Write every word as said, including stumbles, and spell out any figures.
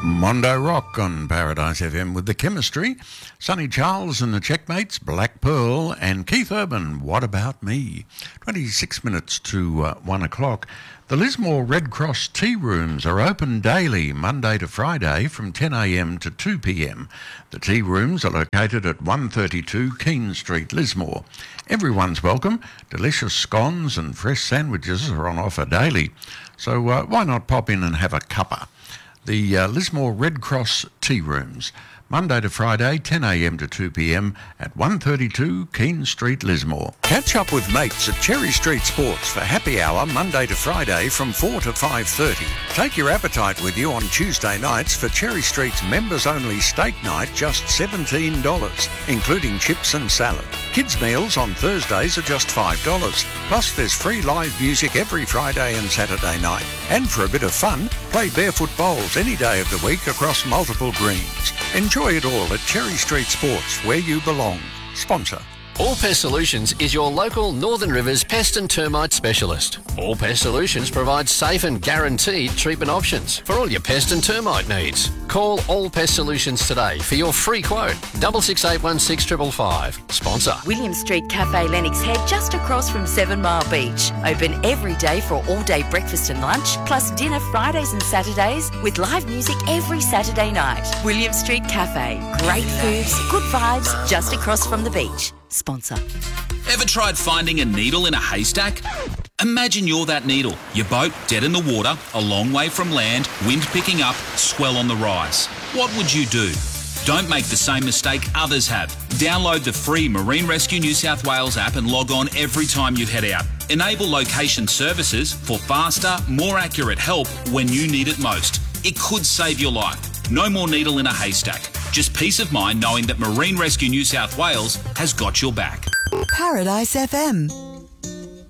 Mondo Rock on Paradise F M with The Chemistry, Sonny Charles and the Checkmates, Black Pearl, and Keith Urban, What About Me? twenty-six minutes to uh, one o'clock. The Lismore Red Cross tea rooms are open daily, Monday to Friday, from ten a m to two p m. The tea rooms are located at one thirty-two Keene Street, Lismore. Everyone's welcome. Delicious scones and fresh sandwiches are on offer daily. So uh, why not pop in and have a cuppa? The uh, Lismore Red Cross tea rooms, Monday to Friday, ten a m to two p m at one thirty-two Keene Street, Lismore. Catch up with mates at Cherry Street Sports for happy hour Monday to Friday from four to five thirty. Take your appetite with you on Tuesday nights for Cherry Street's members-only steak night, just seventeen dollars, including chips and salad. Kids' meals on Thursdays are just five dollars. Plus, there's free live music every Friday and Saturday night. And for a bit of fun, play barefoot bowls any day of the week across multiple greens. Enjoy it all at Cherry Street Sports, where you belong. Sponsor. All Pest Solutions is your local Northern Rivers pest and termite specialist. All Pest Solutions provides safe and guaranteed treatment options for all your pest and termite needs. Call All Pest Solutions today for your free quote. Double six eight one six five five five. Sponsor. William Street Cafe Lennox Head, just across from Seven Mile Beach. Open every day for all-day breakfast and lunch, plus dinner Fridays and Saturdays, with live music every Saturday night. William Street Cafe. Great foods, good vibes, just across from the beach. Sponsor. Ever tried finding a needle in a haystack? Imagine you're that needle. Your boat dead in the water, a long way from land, wind picking up, swell on the rise. What would you do? Don't make the same mistake others have. Download the free Marine Rescue New South Wales app and log on every time you head out. Enable location services for faster, more accurate help when you need it most. It could save your life. No more needle in a haystack. Just peace of mind knowing that Marine Rescue New South Wales has got your back. Paradise F M.